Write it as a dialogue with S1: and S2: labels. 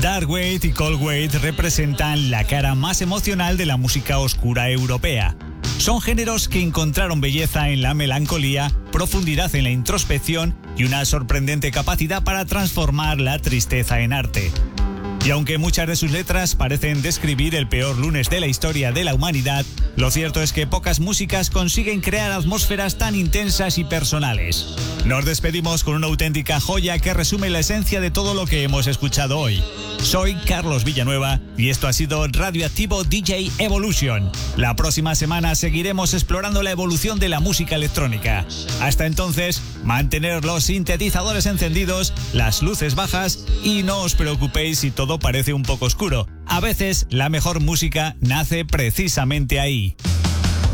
S1: Dark Wave y Cold Wave representan la cara más emocional de la música oscura europea. Son géneros que encontraron belleza en la melancolía, profundidad en la introspección y una sorprendente capacidad para transformar la tristeza en arte. Y aunque muchas de sus letras parecen describir el peor lunes de la historia de la humanidad, lo cierto es que pocas músicas consiguen crear atmósferas tan intensas y personales. Nos despedimos con una auténtica joya que resume la esencia de todo lo que hemos escuchado hoy. Soy Carlos Villanueva y esto ha sido Radioactivo DJ Evolution. La próxima semana seguiremos explorando la evolución de la música electrónica. Hasta entonces, mantener los sintetizadores encendidos, las luces bajas y no os preocupéis si todo parece un poco oscuro. A veces la mejor música nace precisamente ahí.